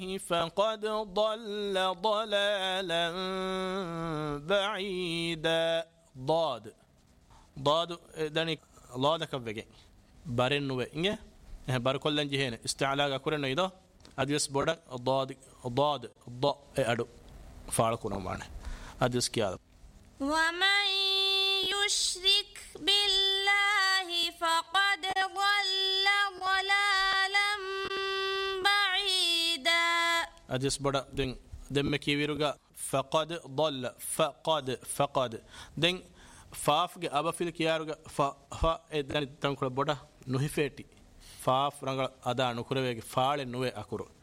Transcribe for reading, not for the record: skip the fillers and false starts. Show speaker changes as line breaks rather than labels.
فقد ضل ضلالا بعيدا ضاد داني ضاد كبغي بارنوه إنجه بار كلن جهنه استعلاء كورن إذا أديس بودا ضاد أدو فارقونا معنا أديس كيا
ومن يشرك بالله فقد ضل ضلالا بعيدا
أديس بودا دم كيفيروغا فقد ضل فقد دين فافغ أبا فيل كياروغا فا إداني تنكر بودا نهيفيتي فاف رنگل أدا نكرويغ فاله نوه أكورو